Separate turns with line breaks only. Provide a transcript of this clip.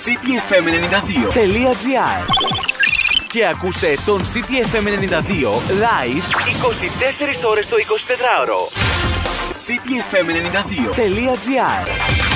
cityfm92.gr και ακούστε τον City FM 92 live 24 ώρες το 24ωρο. cityfm92.gr